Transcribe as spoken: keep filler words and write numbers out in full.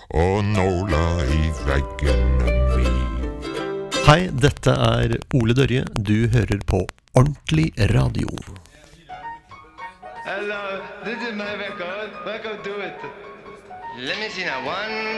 og nåla i veggene mi. Hei, dette er Ole Dørje. Du hører på Ordentlig Radio. Hello, this is my record. Welcome to it. Let me see now. One,